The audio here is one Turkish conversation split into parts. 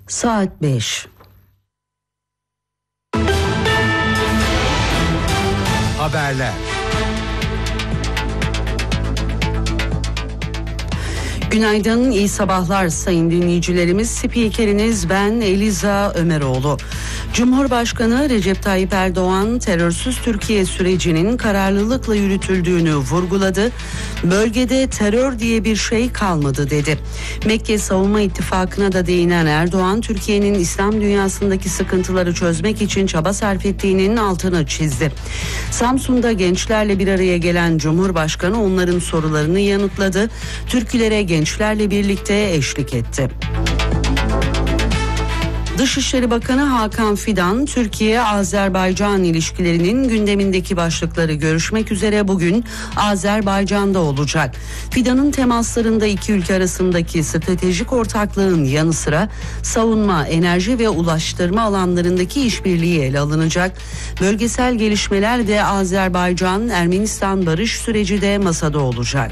Saat 5. Haberler. Günaydın, iyi sabahlar sayın dinleyicilerimiz. Spikeriniz ben Eliza Ömeroğlu. Cumhurbaşkanı Recep Tayyip Erdoğan terörsüz Türkiye sürecinin kararlılıkla yürütüldüğünü vurguladı. Bölgede terör diye bir şey kalmadı dedi. Mekke Savunma İttifakı'na da değinen Erdoğan, Türkiye'nin İslam dünyasındaki sıkıntıları çözmek için çaba sarf ettiğinin altını çizdi. Samsun'da gençlerle bir araya gelen Cumhurbaşkanı onların sorularını yanıtladı. Türkülere gençlerle birlikte eşlik etti. Dışişleri Bakanı Hakan Fidan, Türkiye-Azerbaycan ilişkilerinin gündemindeki başlıkları görüşmek üzere bugün Azerbaycan'da olacak. Fidan'ın temaslarında iki ülke arasındaki stratejik ortaklığın yanı sıra savunma, enerji ve ulaştırma alanlarındaki işbirliği ele alınacak. Bölgesel gelişmeler ve Azerbaycan-Ermenistan barış süreci de masada olacak.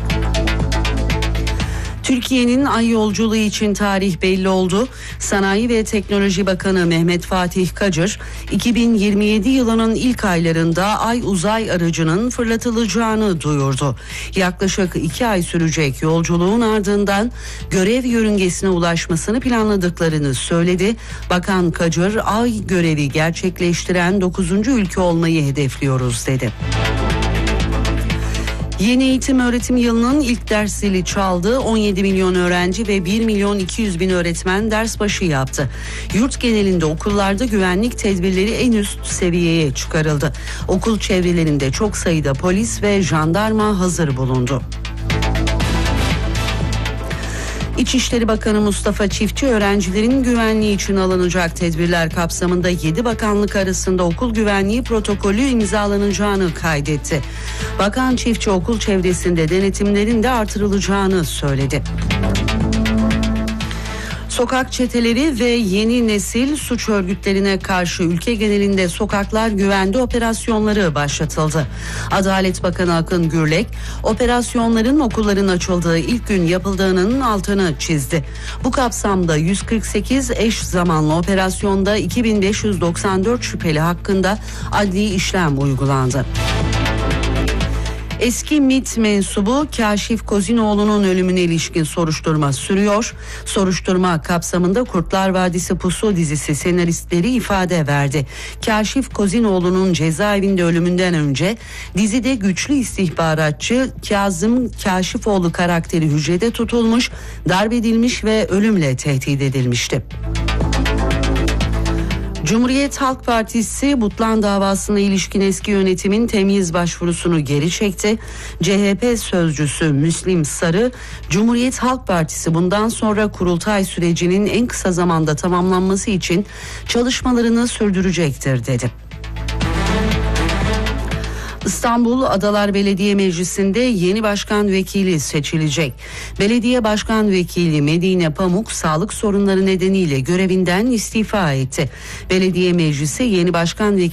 Türkiye'nin ay yolculuğu için tarih belli oldu. Sanayi ve Teknoloji Bakanı Mehmet Fatih Kacır, 2027 yılının ilk aylarında ay uzay aracının fırlatılacağını duyurdu. Yaklaşık 2 ay sürecek yolculuğun ardından görev yörüngesine ulaşmasını planladıklarını söyledi. Bakan Kacır, ay görevi gerçekleştiren 9. ülke olmayı hedefliyoruz dedi. Yeni eğitim öğretim yılının ilk ders zili çaldı. 17 milyon öğrenci ve 1 milyon 200 bin öğretmen ders başı yaptı. Yurt genelinde okullarda güvenlik tedbirleri en üst seviyeye çıkarıldı. Okul çevrelerinde çok sayıda polis ve jandarma hazır bulundu. İçişleri Bakanı Mustafa Çiftçi, öğrencilerin güvenliği için alınacak tedbirler kapsamında 7 bakanlık arasında okul güvenliği protokolü imzalanacağını kaydetti. Bakan Çiftçi, okul çevresinde denetimlerin de artırılacağını söyledi. Sokak çeteleri ve yeni nesil suç örgütlerine karşı ülke genelinde sokaklar güvende operasyonları başlatıldı. Adalet Bakanı Akın Gürlek, operasyonların okulların açıldığı ilk gün yapıldığının altını çizdi. Bu kapsamda 148 eş zamanlı operasyonda 2594 şüpheli hakkında adli işlem uygulandı. Eski MİT mensubu Kaşif Kozinoğlu'nun ölümüne ilişkin soruşturma sürüyor. Soruşturma kapsamında Kurtlar Vadisi Pusu dizisi senaristleri ifade verdi. Kaşif Kozinoğlu'nun cezaevinde ölümünden önce dizide güçlü istihbaratçı Kazım Kaşifoğlu karakteri hücrede tutulmuş, darp edilmiş ve ölümle tehdit edilmişti. Cumhuriyet Halk Partisi Butlan davasına ilişkin eski yönetimin temyiz başvurusunu geri çekti. CHP sözcüsü Müslim Sarı, Cumhuriyet Halk Partisi bundan sonra kurultay sürecinin en kısa zamanda tamamlanması için çalışmalarını sürdürecektir dedi. İstanbul Adalar Belediye Meclisi'nde yeni başkan vekili seçilecek. Belediye Başkan Vekili Medine Pamuk sağlık sorunları nedeniyle görevinden istifa etti. Belediye Meclisi yeni başkan vekili